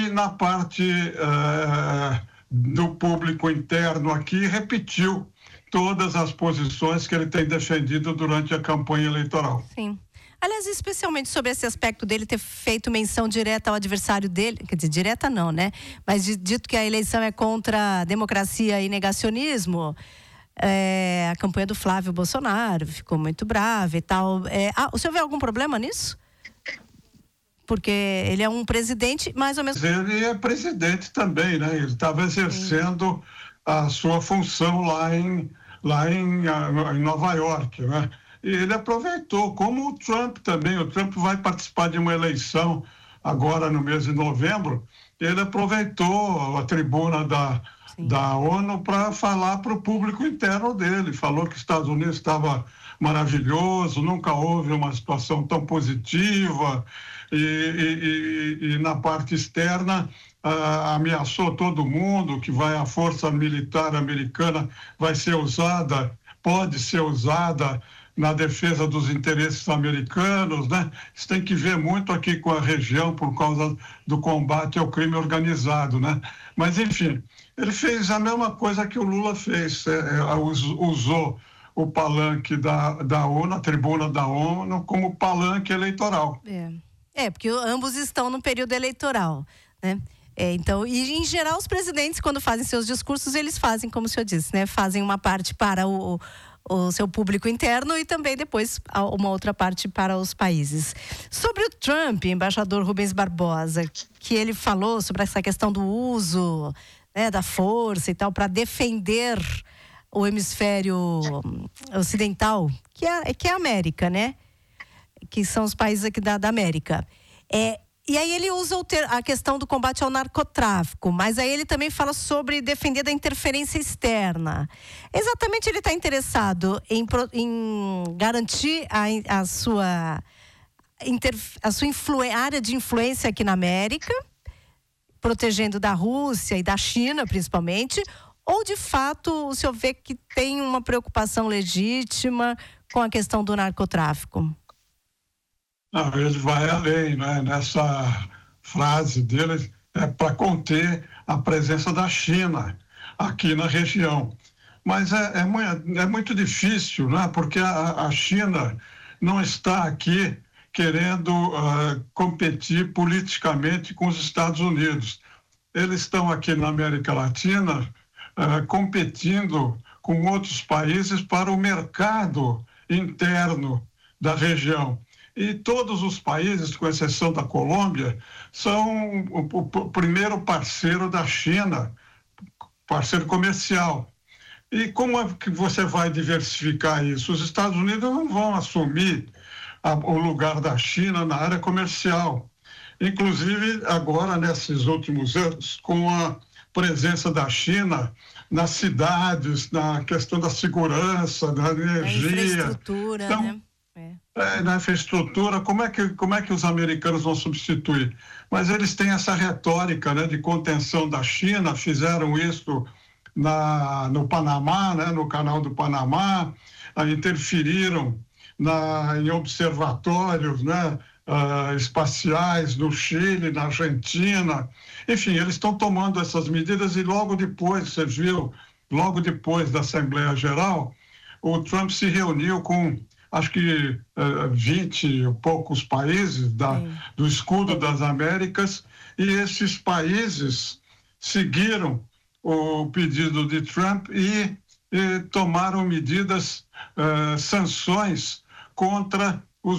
na parte do público interno aqui, repetiu todas as posições que ele tem defendido durante a campanha eleitoral. Sim. Aliás, especialmente sobre esse aspecto dele ter feito menção direta ao adversário dele, quer dizer, direta não, né? Mas dito que a eleição é contra a democracia e negacionismo, a campanha do Flávio Bolsonaro ficou muito brava e tal. O senhor vê algum problema nisso? Porque ele é um presidente, mais ou menos... Ele é presidente também, né? Ele estava exercendo a sua função lá em Nova York, né? E ele aproveitou, como o Trump também. O Trump vai participar de uma eleição agora no mês de novembro. Ele aproveitou a tribuna da ONU para falar para o público interno dele. Falou que os Estados Unidos estava maravilhoso, nunca houve uma situação tão positiva, e na parte externa ameaçou todo mundo que a força militar americana vai ser usada, pode ser usada na defesa dos interesses americanos, né? Isso tem que ver muito aqui com a região por causa do combate ao crime organizado, né? Mas, enfim, ele fez a mesma coisa que o Lula fez, usou o palanque da ONU, a tribuna da ONU, como palanque eleitoral. Porque ambos estão no período eleitoral, né? Então, e em geral os presidentes, quando fazem seus discursos, eles fazem, como o senhor disse, né? Fazem uma parte para o seu público interno e também depois uma outra parte para os países. Sobre o Trump, embaixador Rubens Barbosa, que ele falou sobre essa questão do uso, né, da força e tal, para defender o hemisfério ocidental, que é a América, né? Que são os países aqui da América. E aí ele usa a questão do combate ao narcotráfico, mas aí ele também fala sobre defender da interferência externa. Exatamente, ele está interessado em garantir a sua área de influência aqui na América, protegendo da Rússia e da China, principalmente, ou de fato o senhor vê que tem uma preocupação legítima com a questão do narcotráfico? Não, ele vai além, né? Nessa frase dele para conter a presença da China aqui na região. Mas é muito difícil, né? Porque a China não está aqui querendo competir politicamente com os Estados Unidos. Eles estão aqui na América Latina competindo com outros países para o mercado interno da região. E todos os países, com exceção da Colômbia, são o primeiro parceiro da China, parceiro comercial. E como é que você vai diversificar isso? Os Estados Unidos não vão assumir o lugar da China na área comercial. Inclusive, agora, nesses últimos anos, com a presença da China nas cidades, na questão da segurança, da energia. Na infraestrutura, então, né? Na infraestrutura, como é que os americanos vão substituir? Mas eles têm essa retórica, né, de contenção da China, fizeram isso no Panamá, né, no canal do Panamá, interferiram em observatórios, né, espaciais no Chile, na Argentina. Enfim, eles estão tomando essas medidas e logo depois, você viu, logo depois da Assembleia Geral, o Trump se reuniu com acho que 20 e poucos países do escudo das Américas, e esses países seguiram o pedido de Trump e tomaram medidas, sanções contra